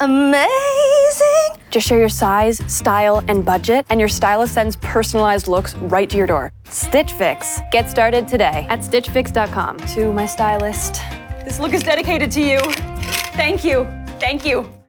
Amazing! Just share your size, style, and budget, and your stylist sends personalized looks right to your door. Stitch Fix. Get started today at stitchfix.com. To my stylist. This look is dedicated to you. Thank you. Thank you.